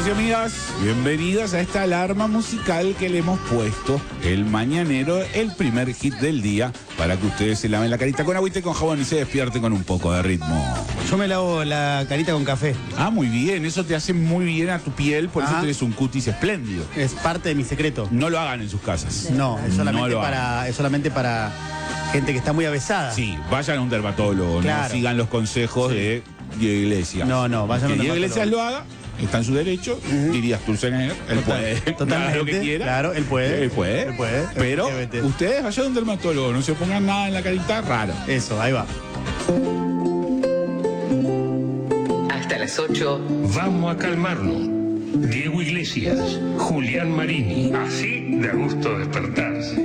Amigos y amigas, bienvenidas a esta alarma musical que le hemos puesto, El Mañanero, el primer hit del día, para que ustedes se laven la carita con agüita y con jabón y se despierten con un poco de ritmo. Yo me lavo la carita con café. Ah, muy bien, eso te hace muy bien a tu piel, por eso tenés un cutis espléndido. Es parte de mi secreto. No lo hagan en sus casas. No, es solamente, No es solamente para gente que está muy avesada. Sí, vayan a un dermatólogo, Claro. no sigan los consejos de Diego Iglesias. No, vayan a un que Diego dermatólogo. Iglesias lo haga, está en su derecho, diría Sturzenegger, él puede. Totalmente. Haga lo que quiera. Claro, él puede. Él puede. Él puede, Pero efectivamente. ustedes vayan a un dermatólogo, no se pongan nada en la carita raro. Eso, ahí va. Hasta las 8. Vamos a calmarnos. Diego Iglesias, Julián Marini. Así da gusto despertarse.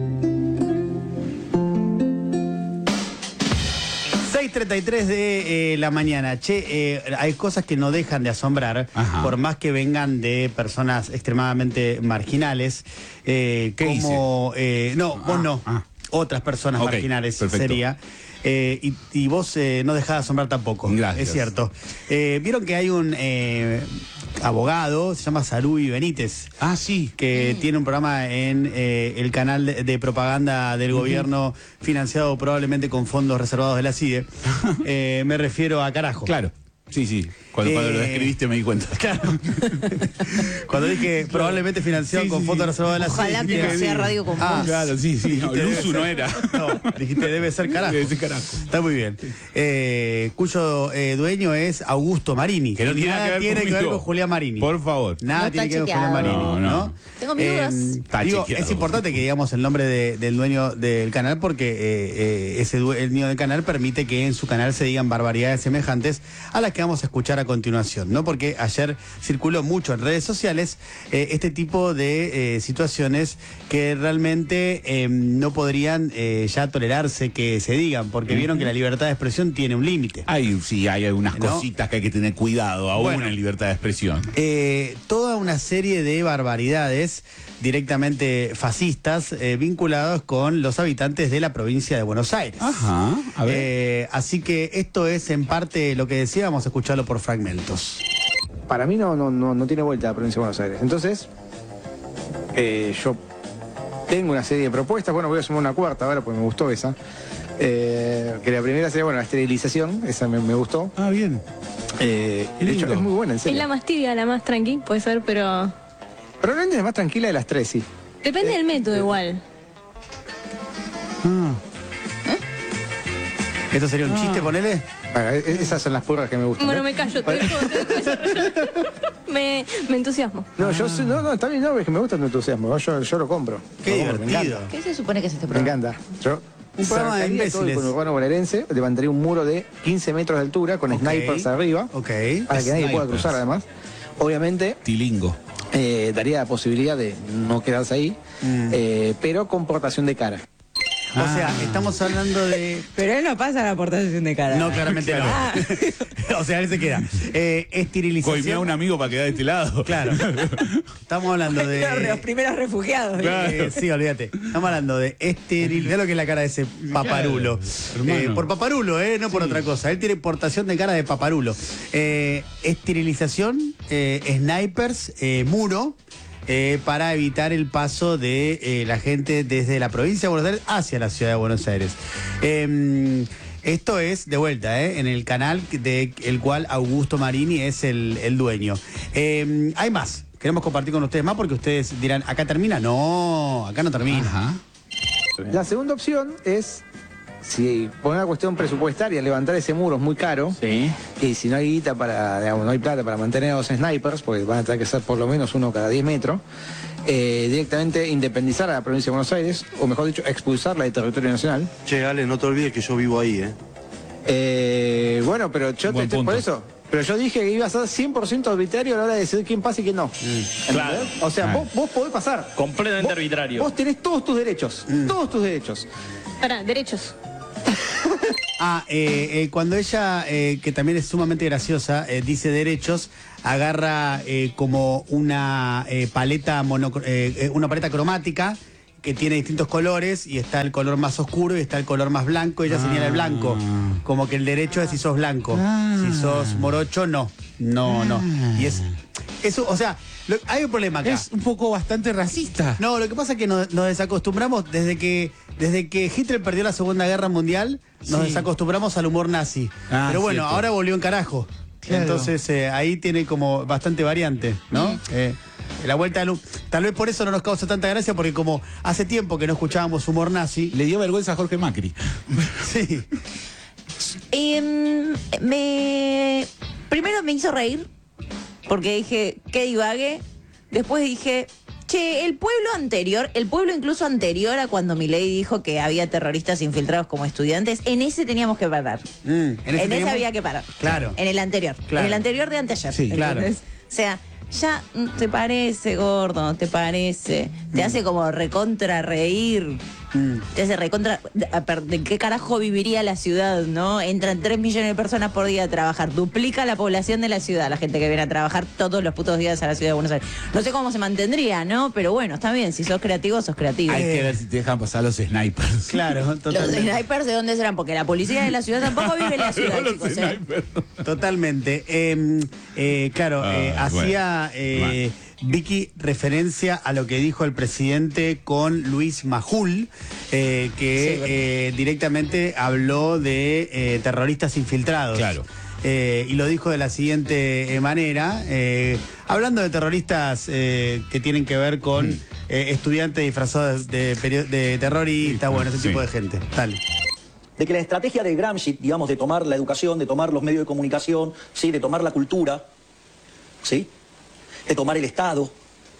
6:33 de la mañana. Che, hay cosas que no dejan de asombrar, Ajá. por más que vengan de personas extremadamente marginales. Como, vos no. Otras personas Ok, marginales perfecto. sería. Y vos no dejás de asombrar tampoco. Gracias. Es cierto. Vieron que hay un abogado, se llama Saruy Benítez, Ah, sí. que tiene un programa en el canal de propaganda del gobierno, financiado probablemente con fondos reservados de la CIDE. Me refiero a Carajo. Claro. Sí. Cuando lo describiste me di cuenta. Claro. Cuando dije probablemente financiado Sí, con sí, fondos sí. reservados de la Ojalá CIDE. que no sea Radio con Ah, Vos. Claro, sí. No, Dijiste, debe Luzu no ser- era. No, dijiste debe ser Carajo. Debe ser Carajo. Está muy bien. Cuyo dueño es Augusto Marini. Que no tiene nada que ver conmigo. con Julián Marini. Por favor. Nada No tiene está que ver con Julián chequeado. Marini. No. ¿no? Tengo mis dudas. Está chequeado. Es importante que digamos el nombre del dueño del canal porque el dueño del canal permite que en su canal se digan barbaridades semejantes a las que vamos a escuchar a continuación, ¿no? Porque ayer circuló mucho en redes sociales este tipo de situaciones que realmente no podrían ya tolerarse que se digan, porque vieron que la libertad de expresión tiene un límite. Hay algunas ¿No? cositas que hay que tener cuidado, aún Bueno. en libertad de expresión. Toda una serie de barbaridades directamente fascistas vinculados con los habitantes de la provincia de Buenos Aires. Ajá, a ver. Así que esto es en parte lo que decía, vamos a escucharlo por fragmentos. Para mí no tiene vuelta la provincia de Buenos Aires. Entonces, yo tengo una serie de propuestas. Bueno, voy a sumar una cuarta ahora porque me gustó esa. Que la primera sería, la esterilización. Esa me gustó. Ah, bien. De hecho, lindo. es muy buena, en Es serio. la más tibia, la más tranqui, puede ser, pero Probablemente es la más tranquila de las tres, sí. depende del método igual. ¿Esto sería un chiste, ponele? Bueno, esas son las purras que me gustan. Bueno, ¿eh? me callo, te dejo desarrollar. me entusiasmo. No, no, está bien, no, es que me gusta tu entusiasmo. Yo lo compro. Qué Lo compro, me divertido. encanta. ¿Qué se supone que es este Me programa? encanta. Yo Un programa de sacaría todo el imbéciles. conurbano bonaerense, levantaría un muro de 15 metros de altura con Ok. snipers arriba, Ok. para que nadie pueda Snipers. cruzar además. Obviamente, Tilingo. daría la posibilidad de no quedarse ahí, pero con portación de cara. O sea, estamos hablando de... Pero él no pasa la aportación de cara. No, claramente no. O sea, él se queda. Esterilización. Coimea a un amigo para quedar de este lado. Claro. Estamos hablando de... Los primeros refugiados. Sí, olvídate. Estamos hablando de esterilizar lo que es la cara de ese paparulo. hermano. Por paparulo, no por otra cosa. Él tiene portación de cara de paparulo. Esterilización, snipers, muro. Para evitar el paso de la gente desde la provincia de Buenos Aires hacia la ciudad de Buenos Aires. Esto es, de vuelta, en el canal del cual Augusto Marini es el dueño. Hay más. Queremos compartir con ustedes más porque ustedes dirán, ¿acá termina? No, acá no termina. Ajá. La segunda opción es, si por una cuestión presupuestaria, levantar ese muro es muy caro. Sí. Y si no hay guita no hay plata para mantener a los snipers, porque van a tener que ser por lo menos uno cada 10 metros, directamente independizar a la provincia de Buenos Aires, o mejor dicho, expulsarla del territorio nacional. Che, Ale, no te olvides que yo vivo ahí, Bueno, pero yo Buen por punto. eso. Pero yo dije que iba a ser 100% arbitrario a la hora de decidir quién pasa y quién no. Claro. ¿Entendés? O sea, vos podés pasar. Completamente Vos- arbitrario. Vos tenés todos tus derechos. Todos tus derechos. Para, derechos. Cuando ella, que también es sumamente graciosa, dice derechos, agarra como una paleta una paleta cromática que tiene distintos colores y está el color más oscuro y está el color más blanco y ella señala el blanco. Como que el derecho es si sos blanco. Si sos morocho, no. No. Y es Eso, o sea, hay un problema acá. Es un poco bastante racista. No, lo que pasa es que nos desacostumbramos desde que Hitler perdió la Segunda Guerra Mundial, nos desacostumbramos al humor nazi. Pero bueno, cierto. ahora volvió en carajo. Claro. Entonces ahí tiene como bastante variante, ¿no? La vuelta del tal vez por eso no nos causa tanta gracia, porque como hace tiempo que no escuchábamos humor nazi. Le dio vergüenza a Jorge Macri. Sí. Primero me hizo reír, porque dije, qué divague. Después dije, che, el pueblo incluso anterior a cuando Milei dijo que había terroristas infiltrados como estudiantes, en ese teníamos que parar. En ese había que parar. Claro. En el anterior. Claro. En el anterior de anteayer. Sí, claro. ¿Entendés? O sea, ya te parece, gordo, te parece. Te hace como recontra reír. Te hace recontra. ¿De qué carajo viviría la ciudad, no? Entran 3 millones de personas por día a trabajar. Duplica la población de la ciudad, la gente que viene a trabajar todos los putos días a la ciudad de Buenos Aires. No sé cómo se mantendría, ¿no? Pero bueno, está bien. Si sos creativo, sos creativo. Hay que ver si te dejan pasar los snipers. Claro, Los totalmente. snipers, ¿de dónde serán? Porque la policía de la ciudad tampoco vive en la ciudad, Los chicos. snipers. Totalmente. Claro, hacía Vicky referencia a lo que dijo el presidente con Luis Majul, que directamente habló de terroristas infiltrados. Claro. Y lo dijo de la siguiente manera, hablando de terroristas que tienen que ver con estudiantes disfrazados de terroristas, bueno, ese tipo de gente. Tal. De que la estrategia de Gramsci, digamos, de tomar la educación, de tomar los medios de comunicación, ¿sí? De tomar la cultura, ¿sí? De tomar el Estado,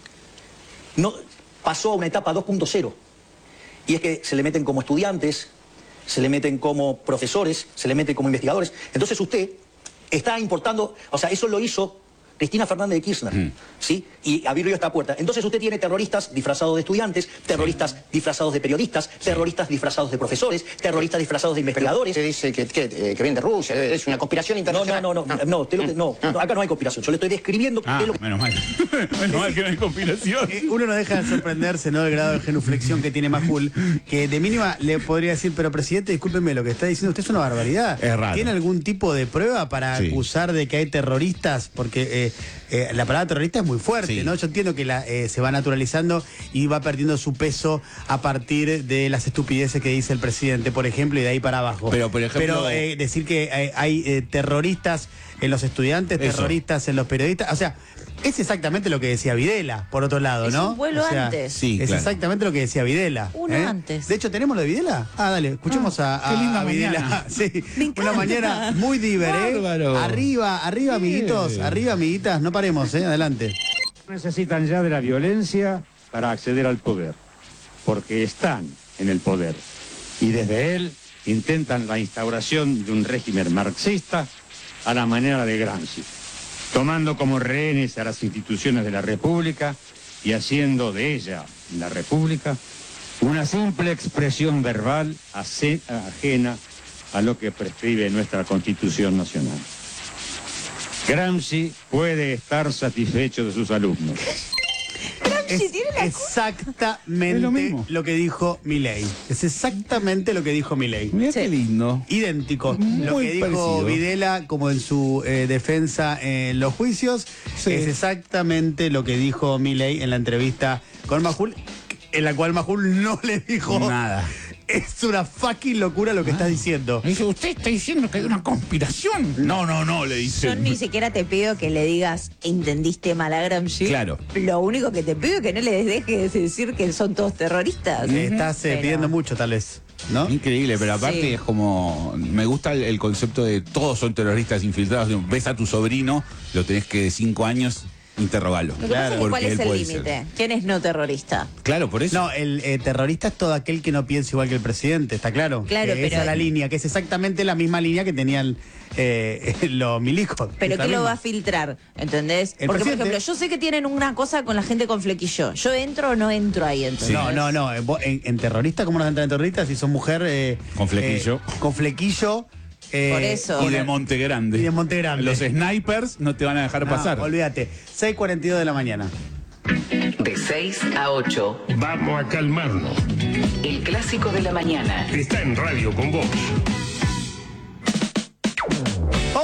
no, pasó a una etapa 2.0. Y es que se le meten como estudiantes, se le meten como profesores, se le meten como investigadores. Entonces usted está importando, o sea, eso lo hizo Cristina Fernández de Kirchner, ¿sí? Y abrió esta puerta. Entonces usted tiene terroristas disfrazados de estudiantes, terroristas disfrazados de periodistas, terroristas disfrazados de profesores, terroristas disfrazados de investigadores. Usted dice que viene de Rusia, es una conspiración internacional. No, acá no hay conspiración. Yo le estoy describiendo qué es lo que... Menos mal. Menos mal que no hay conspiración. Uno no deja de sorprenderse, ¿no? Del grado de genuflexión que tiene Majul, que de mínima le podría decir, pero presidente, discúlpeme, lo que está diciendo usted es una barbaridad. Es raro. ¿Tiene algún tipo de prueba para acusar de que hay terroristas? Porque la palabra terrorista es muy fuerte, ¿no? Yo entiendo que se va naturalizando y va perdiendo su peso a partir de las estupideces que dice el presidente, por ejemplo, y de ahí para abajo. Pero, por ejemplo... decir que hay terroristas en los estudiantes, terroristas en los periodistas, o sea... Es exactamente lo que decía Videla, por otro lado, ¿no? Es un pueblo antes. Sí, es claro. exactamente lo que decía Videla. Uno antes. De hecho, ¿tenemos lo de Videla? Dale, escuchemos qué linda a Videla. mañana. Sí, Me encanta. una mañana muy divertida. Bárbaro. Arriba, amiguitos, arriba, amiguitas, no paremos, adelante. Necesitan ya de la violencia para acceder al poder, porque están en el poder. Y desde él intentan la instauración de un régimen marxista a la manera de Gramsci, tomando como rehenes a las instituciones de la República y haciendo de ella, la República, una simple expresión verbal ajena a lo que prescribe nuestra Constitución Nacional. Gramsci puede estar satisfecho de sus alumnos. Es exactamente lo que dijo Milei. Es exactamente lo que dijo Milei. Mira qué lindo. Idéntico. Lo Muy que dijo parecido. Videla, como en su defensa en los juicios, es exactamente lo que dijo Milei en la entrevista con Majul, en la cual Majul no le dijo nada. Es una fucking locura lo que estás diciendo. Me dice, ¿usted está diciendo que hay una conspiración? No, le dice. Yo ni siquiera te pido que le digas, ¿entendiste mal a Gramsci? Claro. Lo único que te pido es que no le dejes de decir que son todos terroristas. Estás Pero- pidiendo mucho, tal vez, ¿no? Increíble, pero aparte Sí. es como... Me gusta el concepto de todos son terroristas infiltrados. Ves a tu sobrino, lo tenés que de 5 años, interrogalo. Lo que pasa es que Porque ¿cuál es él el puede ser. límite? ¿Quién es no terrorista? Claro, por eso. No, el terrorista es todo aquel que no piensa igual que el presidente, ¿está claro? Claro, Esa pero- es la línea, que es exactamente la misma línea que tenían los milicos. ¿Pero Es la qué lo misma. va a filtrar? ¿Entendés? El Porque, por presidente. ejemplo, yo sé que tienen una cosa con la gente con flequillo. ¿Yo entro o no entro ahí, entonces? No. En terrorista, ¿cómo nos entran en terroristas? Si son mujer... Con flequillo. Con flequillo. Por eso. Y de Monte Grande. Y de Monte Grande. Los snipers no te van a dejar No, pasar. olvídate. 6:42 de la mañana. De 6 a 8. Vamos a calmarnos. El clásico de la mañana. Está en radio con vos. Vamos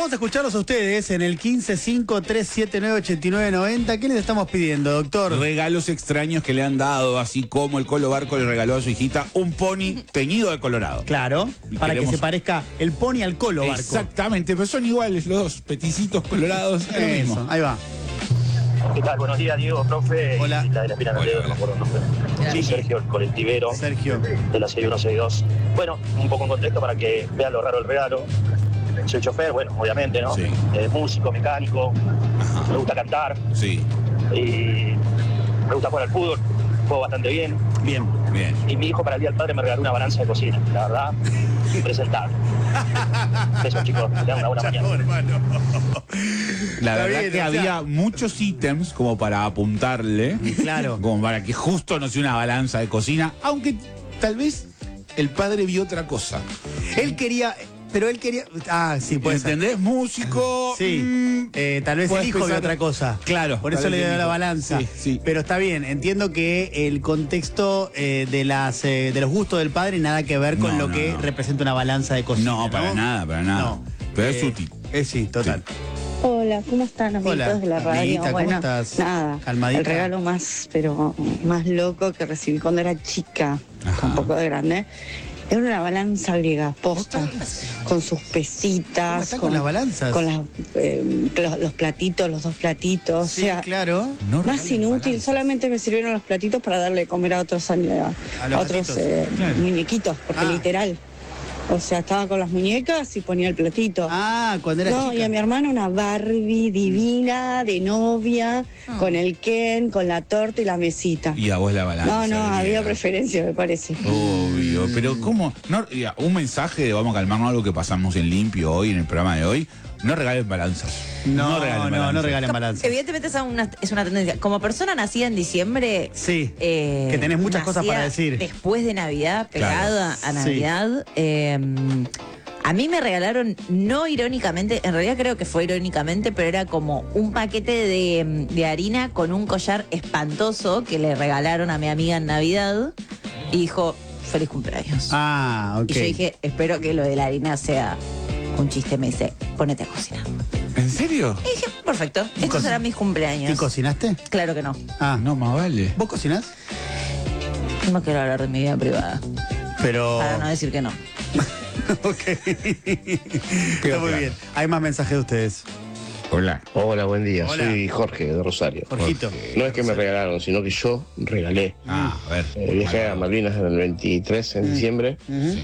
Vamos a escucharlos a ustedes en el 155-379-8990. ¿Qué les estamos pidiendo, doctor? Regalos extraños que le han dado, así como el Colo Barco le regaló a su hijita un pony teñido de colorado. Claro, Y para queremos- que se parezca el pony al Colo Barco. Exactamente, pero son iguales los dos, peticitos colorados. Es lo Eso, mismo. ahí va. ¿Qué tal? Buenos días, Diego, profe. Hola. Y la de la Espina Navidad, no me acuerdo el nombre. Sí, Sergio, el colectivero. Sergio. De la 6162. Bueno, un poco en contexto para que vean lo raro del regalo. Soy chofer, bueno, obviamente, ¿no? Sí. Músico, mecánico. Me gusta cantar. Sí, Y me gusta jugar al fútbol. Juego bastante bien. Bien. bien. Y mi hijo para el Día del Padre me regaló una balanza de cocina. La verdad, impresentable. Besos, chicos. Que tengan una buena mañana. La Está verdad bien, que o sea- había muchos ítems como para apuntarle. Claro. Como para que justo no sea una balanza de cocina, aunque tal vez el padre vio otra cosa. Él quería... Pero él quería... Ah, sí, puede ser. ¿Entendés? Músico. Sí, tal vez el puedes hijo vio pensar- otra cosa. Claro, Por tal eso vez le dio el la hijo. balanza. Sí, sí. Pero está bien, entiendo que el contexto de los gustos del padre nada que ver con No, lo que no. representa una balanza de cocina. No, para nada, para nada. No. Pero es útil. Sí, total. Hola, ¿cómo están, amiguitos Hola, de la radio? amiguita, ¿cómo estás? Nada, Calmadita. el regalo más loco que recibí cuando era chica, Ajá. un poco de grande, era una balanza griega, posta, con sus pesitas, ¿Cómo está con las balanzas? con los platitos, los dos platitos, Sí, o sea, claro. No más regalen inútil, balanzas. solamente me sirvieron los platitos para darle de comer a otros, A los otros gatitos, claro. muñequitos, porque Ah. literal. O sea, estaba con las muñecas y ponía el platito. Ah, cuando era No, chica. y a mi hermana una Barbie divina, de novia, con el Ken, con la torta y la mesita. Y a vos la balanza. No, había griega. preferencia, me parece. Obvio, pero ¿cómo? No, ya, un mensaje de vamos a calmarnos, algo que pasamos en limpio hoy, en el programa de hoy. No regalen balanzas. No regalen no regalen balanza. Evidentemente es una tendencia. Como persona nacida en diciembre, Sí, que tenés muchas cosas para nacida decir. después de Navidad, pegada a Sí. Navidad, a mí me regalaron, no irónicamente, en realidad creo que fue irónicamente, pero era como un paquete de harina con un collar espantoso que le regalaron a mi amiga en Navidad y dijo, feliz cumpleaños. Ah, ok. Y yo dije, espero que lo de la harina sea un chiste. Me dice, ponete a cocinar. ¿En serio? Y dije, perfecto, estos serán mis cumpleaños. ¿Y cocinaste? Claro que no. Ah, No, más vale. ¿vos cocinás? No quiero hablar de mi vida privada. Pero... Para no decir que no. Ok. Está muy bien. Hay más mensajes de ustedes. Hola. Hola, buen día. Hola. Soy Jorge de Rosario. Jorgito. No es que me regalaron, sino que yo regalé. Ah, a ver. Viajé a Malvinas en el 23 en diciembre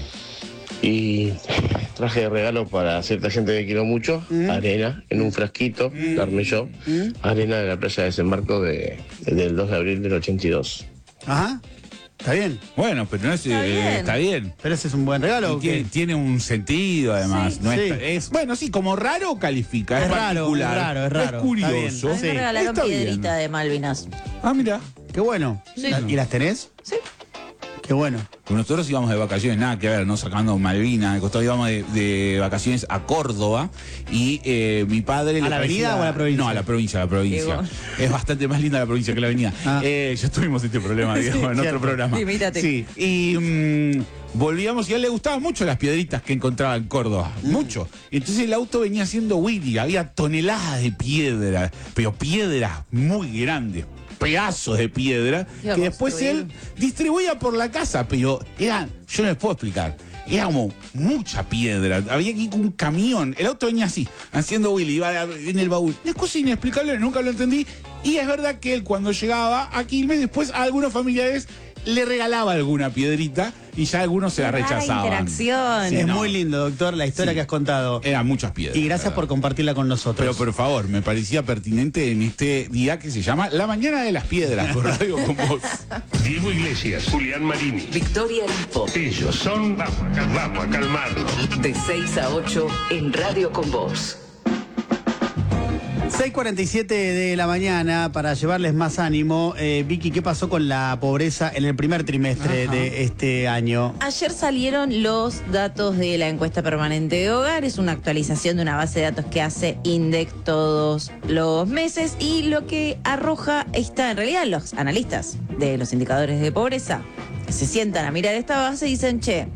y traje de regalo para cierta gente que quiero mucho, arena en un frasquito, la armé yo, arena de la playa de Desembarco del 2 de abril del 82. Ajá. ¿Está bien? Bueno, pero no es, bien. está bien. ¿Pero ese es un buen regalo Y o qué? tiene un sentido además. Sí, no sí. Es, bueno, sí, como raro califica. Es, Es raro, particular. es raro, es raro. Es curioso. A mí Sí. me regalaron Está bien. piedrita de Malvinas. Ah, mira. Qué bueno. Sí. ¿Y las tenés? Sí. Qué bueno. Nosotros íbamos de vacaciones, nada que ver, no sacando Malvinas, de costado íbamos de vacaciones a Córdoba y mi padre... ¿A le la parecía- avenida o a la provincia? No, a la provincia. Diego. Es bastante más linda la provincia que la avenida. Ah. Ya tuvimos este problema, Diego, en cierto. otro programa. Imítate. Sí, y volvíamos y a él le gustaban mucho las piedritas que encontraba en Córdoba, mucho. Y entonces el auto venía haciendo Willy, había toneladas de piedra, pero piedras muy grandes, pedazos de piedra, Iba a que después construir. él distribuía por la casa, pero era, yo no les puedo explicar, era como mucha piedra, había que ir con un camión, el auto venía así, haciendo Willy, iba en el baúl, una cosa inexplicable, nunca lo entendí, y es verdad que él cuando llegaba a Quilmes, después a algunos familiares le regalaba alguna piedrita y ya algunos se la Qué rara rechazaban. interacción. Sí, es no. muy lindo, doctor, la historia Sí. que has contado. Eran muchas piedras. Y gracias por compartirla con nosotros. Pero por favor, me parecía pertinente en este día que se llama La Mañana de las Piedras, por Radio con Vos. Diego Iglesias, Julián Marini. Victoria Lipo. Ellos son, vamos a calmarnos. De 6 a 8 en Radio con Vos. 6:47 de la mañana para llevarles más ánimo. Vicky, ¿qué pasó con la pobreza en el primer trimestre de este año? Ayer salieron los datos de la encuesta permanente de hogar. Es una actualización de una base de datos que hace INDEC todos los meses. Y lo que arroja en realidad, los analistas de los indicadores de pobreza que se sientan a mirar esta base y dicen, che,